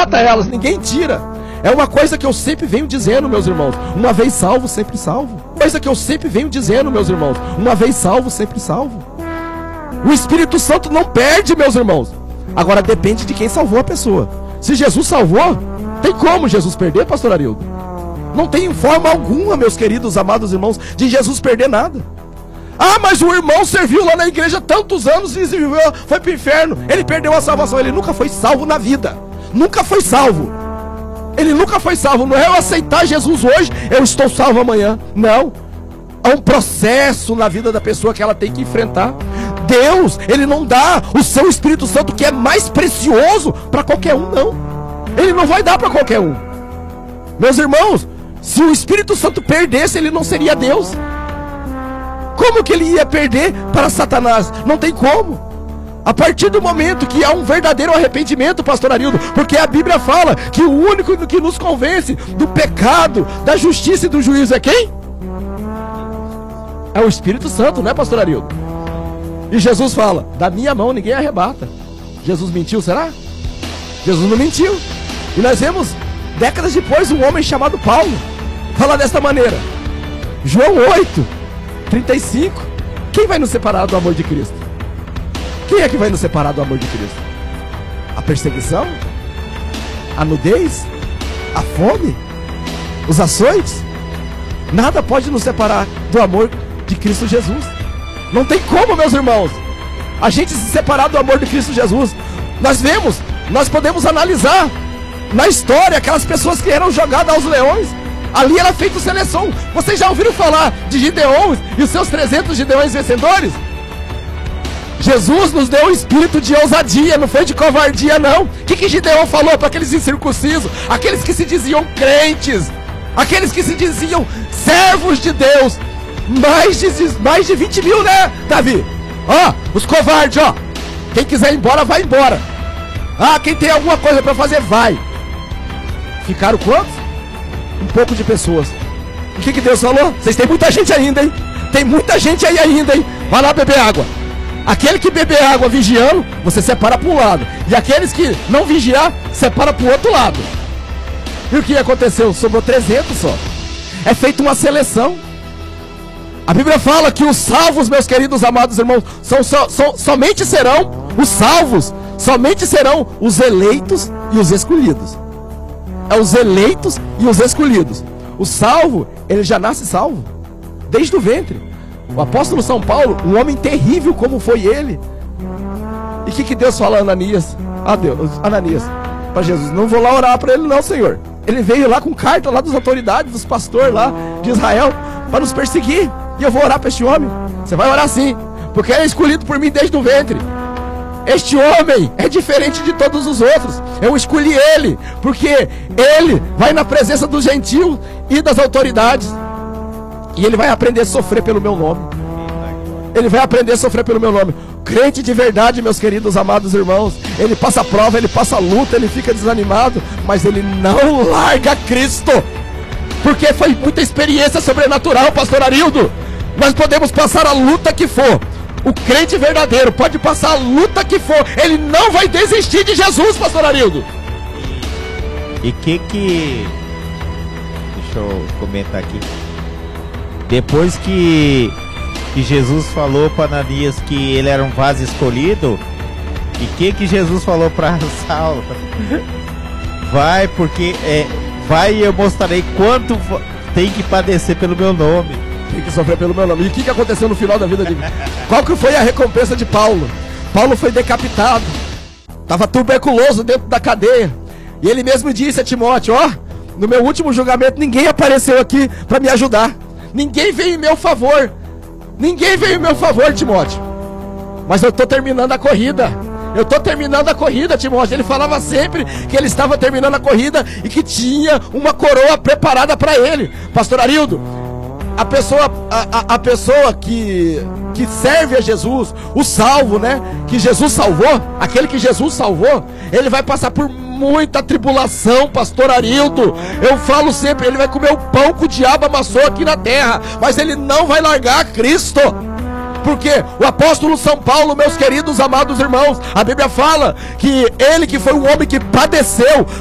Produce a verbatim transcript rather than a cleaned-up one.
arrebata elas, ninguém tira. É uma coisa que eu sempre venho dizendo, meus irmãos. Uma vez salvo, sempre salvo. Coisa que eu sempre venho dizendo, meus irmãos. Uma vez salvo, sempre salvo. O Espírito Santo não perde, meus irmãos. Agora depende de quem salvou a pessoa. Se Jesus salvou, tem como Jesus perder, pastor Arildo? Não tem forma alguma, meus queridos, amados irmãos, de Jesus perder nada. Ah, mas o irmão serviu lá na igreja tantos anos e viveu, foi para o inferno. Ele perdeu a salvação. Ele nunca foi salvo na vida. Nunca foi salvo. Ele nunca foi salvo. Não é eu aceitar Jesus hoje, eu estou salvo amanhã. Não. Há um processo na vida da pessoa que ela tem que enfrentar. Deus, Ele não dá o seu Espírito Santo, que é mais precioso, para qualquer um, não. Ele não vai dar para qualquer um. Meus irmãos, se o Espírito Santo perdesse, Ele não seria Deus. Como que Ele ia perder para Satanás? Não tem como. A partir do momento que há um verdadeiro arrependimento, pastor Arildo, porque a Bíblia fala que o único que nos convence do pecado, da justiça e do juízo é quem? É o Espírito Santo, né, pastor Arildo? E Jesus fala, da minha mão ninguém arrebata. Jesus mentiu, será? Jesus não mentiu. E nós vemos, décadas depois, um homem chamado Paulo falar desta maneira. João oito, trinta e cinco. Quem vai nos separar do amor de Cristo? Quem é que vai nos separar do amor de Cristo? A perseguição? A nudez? A fome? Os açoites? Nada pode nos separar do amor de Cristo Jesus. Não tem como, meus irmãos, a gente se separar do amor de Cristo Jesus. Nós vemos, nós podemos analisar na história aquelas pessoas que eram jogadas aos leões. Ali era feita seleção. Vocês já ouviram falar de Gideon e os seus trezentos Gideões vencedores? Jesus nos deu um espírito de ousadia, não foi de covardia, não. O que, que Gideon falou para aqueles incircuncisos? Aqueles que se diziam crentes, aqueles que se diziam servos de Deus. Mais de, mais de vinte mil, né, Davi? Ó, os covardes, ó. Quem quiser ir embora, vai embora. Ah, quem tem alguma coisa para fazer, vai. Ficaram quantos? Um pouco de pessoas. O que, que Deus falou? Vocês têm muita gente ainda, hein? Tem muita gente aí ainda, hein? Vai lá beber água. Aquele que beber água vigiando, você separa para um lado. E aqueles que não vigiar, separa para o outro lado. E o que aconteceu? Sobrou trezentos só. É feita uma seleção. A Bíblia fala que os salvos, meus queridos amados irmãos, são, so, so, somente serão os salvos, somente serão os eleitos e os escolhidos. É os eleitos e os escolhidos. O salvo, ele já nasce salvo, desde o ventre. O apóstolo São Paulo, um homem terrível como foi ele. E o que, que Deus fala a Ananias? Ah, Deus, Ananias, para Jesus, não vou lá orar para ele não, Senhor. Ele veio lá com carta lá das autoridades, dos pastores lá de Israel, para nos perseguir. E eu vou orar para este homem. Você vai orar sim, porque ele é escolhido por mim desde o ventre. Este homem é diferente de todos os outros. Eu escolhi ele, porque ele vai na presença dos gentios e das autoridades. E ele vai aprender a sofrer pelo meu nome. Ele vai aprender a sofrer pelo meu nome. Crente de verdade, meus queridos amados irmãos, ele passa prova, ele passa luta, ele fica desanimado, mas ele não larga Cristo. Porque foi muita experiência sobrenatural, pastor Arildo. Nós podemos passar a luta que for. O crente verdadeiro pode passar a luta que for. Ele não vai desistir de Jesus, pastor Arildo. E que que... Deixa eu comentar aqui. Depois que, que Jesus falou para Ananias que ele era um vaso escolhido, e que que Jesus falou para Saulo? Vai, porque é, vai e eu mostrarei quanto tem que padecer pelo meu nome. Tem que sofrer pelo meu nome. E o que, que aconteceu no final da vida de... Qual que foi a recompensa de Paulo? Paulo foi decapitado. Estava tuberculoso dentro da cadeia. E ele mesmo disse a Timóteo, ó, no meu último julgamento ninguém apareceu aqui para me ajudar. Ninguém veio em meu favor. Ninguém veio em meu favor, Timóteo. Mas eu estou terminando a corrida. Eu estou terminando a corrida, Timóteo. Ele falava sempre que ele estava terminando a corrida e que tinha uma coroa preparada para ele. Pastor Arildo, a pessoa, a, a, a pessoa que, que serve a Jesus, o salvo, né? Que Jesus salvou, aquele que Jesus salvou, ele vai passar por muita tribulação, pastor Arildo. Eu falo sempre, ele vai comer o pão que o diabo amassou aqui na terra, mas ele não vai largar Cristo. Porque o apóstolo São Paulo, meus queridos amados irmãos, a Bíblia fala que ele que foi um homem que padeceu